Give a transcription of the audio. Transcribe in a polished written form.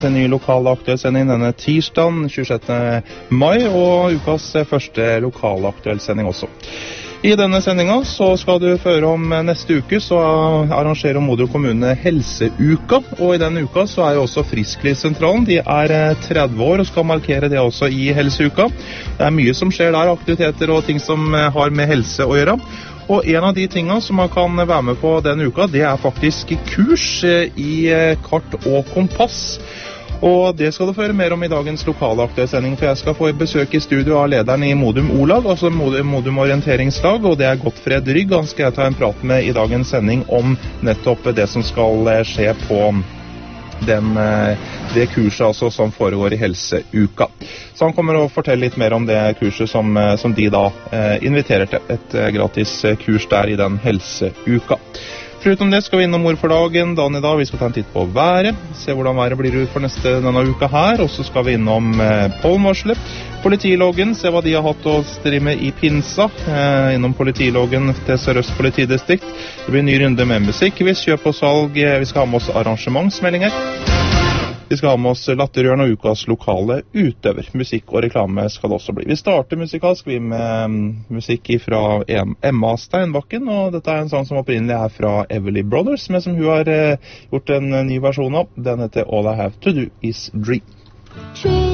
En ny lokal aktuell sending denne tirsdagen 26. mai, og ukas første lokal aktuell sending også. I denne sendingen så skal du føre om neste uke, så arrangerer Modum kommune Helseuka, og i denne uka så jo også Frisklivssentralen. De 30 år og skal markere det også i Helseuka. Det mye som skjer der, aktiviteter og ting som har med helse å gjøre. Og en av de tingene som man kan være med på denne uka, det faktisk kurs i kart og kompass. Og det skal du føre mer om i dagens lokale aktuelle sending, for jeg skal få besøk i studio av lederen i Modum O-lag, altså Modum orienteringslag, og det Gottfred Rygg. Han skal jeg ta en prat med i dagens sending om nettopp det som skal skje på det kurset altså, som foregår i Helseuka. Så han kommer å fortelle litt mer om det kurset som de da inviterer til. Et gratis kurs der i den Helseuka. Foruten det skal vi innom Ord for dagen, dagen i dag. Vi skal ta en titt på været, se hvordan været blir ut for denne uka her. Og så skal vi innom pollenvarslet, politiloggen, se hva de har hatt å stri med i Pinsa. Innom politiloggen til Sør-Øst politidistrikt. Det blir en ny runde med musikk. Vi kjøper og salg, vi skal ha med oss arrangementsmeldinger. Vi skal ha med oss Latterhjørnet og ukas lokale utøver. Musikk og reklame skal det også bli. Vi starter musikalsk med musikk fra Emma Steinbakken, og dette en sang som opprinnelig fra Everly Brothers, men som hun har gjort en ny versjon av. Den heter All I Have To Do Is Dream.